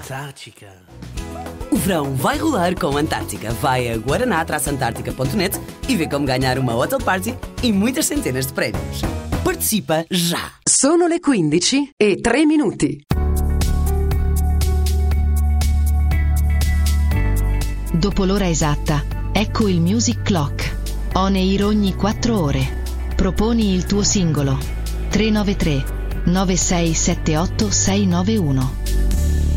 Antártica. O verão vai rolar com a Antártica. Vai a guaraná-antártica.net e vê como ganhar uma hotel party e muitas centenas de prémios. Participa já! Sono le 15:03. Dopo l'ora esatta, ecco il Music Clock. On air ogni 4 ore. Proponi il tuo singolo. 393 9678 691.